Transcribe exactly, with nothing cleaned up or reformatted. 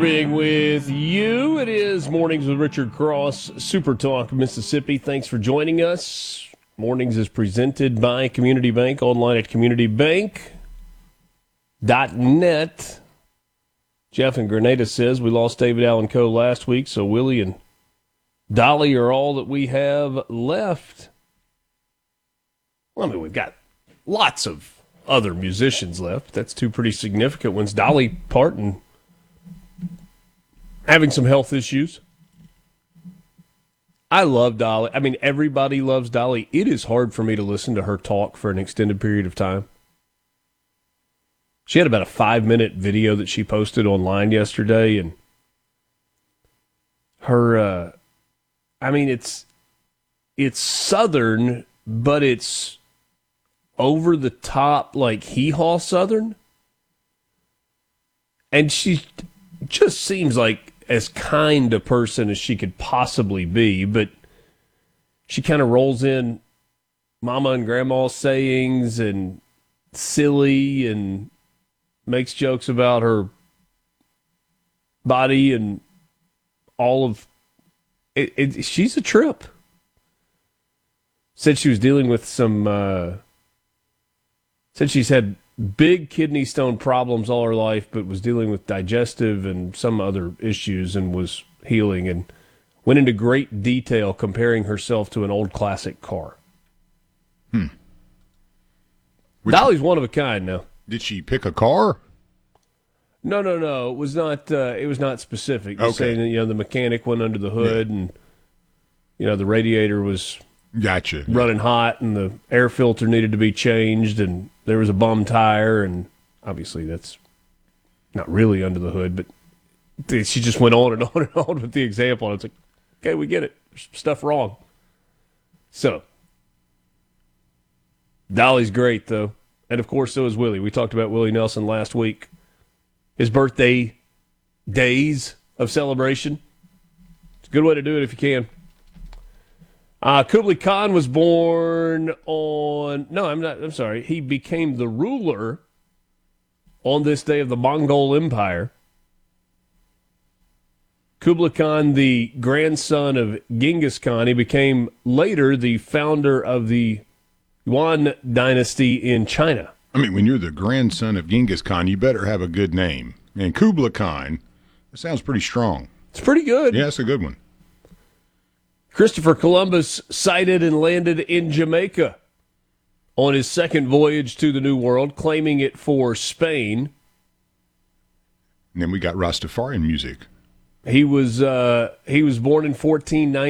Being with you, it is Mornings with Richard Cross, Super Talk Mississippi. Thanks for joining us. Mornings is presented by Community Bank, online at community bank dot net. Jeff in Grenada says we lost David Allen Coe last week, so Willie and Dolly are all that we have left. Well, I mean, we've got lots of other musicians left. That's two pretty significant ones. Dolly Parton having some health issues. I love Dolly. I mean, everybody loves Dolly. It is hard for me to listen to her talk for an extended period of time. She had about a five-minute video that she posted online yesterday, and her, uh, I mean, it's it's Southern, but it's over-the-top, like, hee-haw Southern. And she just seems like as kind a person as she could possibly be, but she kind of rolls in mama and grandma sayings and silly and makes jokes about her body and all of it. it she's a trip. Said she was dealing with some, uh, said she's had big kidney stone problems all her life, but was dealing with digestive and some other issues and was healing, and went into great detail comparing herself to an old classic car. Hmm. Which, Dolly's one of a kind now. Did she pick a car? No, no, no. It was not. Uh, it was not specific. Just Okay. saying that, you know, the mechanic went under the hood, yeah. and you know the radiator was gotcha running hot, and the air filter needed to be changed, and there was a bum tire, and obviously that's not really under the hood, but she just went on and on and on with the example. And it's like, okay, we get it. There's stuff wrong. So, Dolly's great, though. And, of course, so is Willie. We talked about Willie Nelson last week. His birthday days of celebration. It's a good way to do it if you can. Uh, Kublai Khan was born on, no, I'm not, I'm sorry. He became the ruler on this day of the Mongol Empire. Kublai Khan, the grandson of Genghis Khan, he became later the founder of the Yuan dynasty in China. I mean, when you're the grandson of Genghis Khan, you better have a good name. And Kublai Khan, that sounds pretty strong. It's pretty good. Yeah, it's a good one. Christopher Columbus sighted and landed in Jamaica on his second voyage to the New World, claiming it for Spain. And then we got Rastafarian music. He was uh, he was born in fourteen ninety.